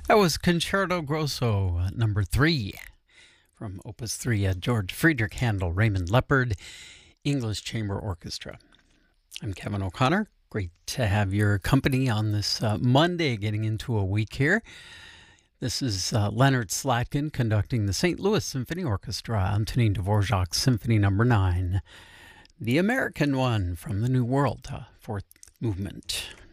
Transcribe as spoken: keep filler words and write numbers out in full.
That was Concerto Grosso, uh, number three, from Opus three at George Friedrich Handel, Raymond Leopard, English Chamber Orchestra. I'm Kevin O'Connor. Great to have your company on this uh, Monday, getting into a week here. This is uh, Leonard Slatkin conducting the Saint Louis Symphony Orchestra, Antonin Dvorak Symphony Number nine, the American one from the New World, uh, fourth movement.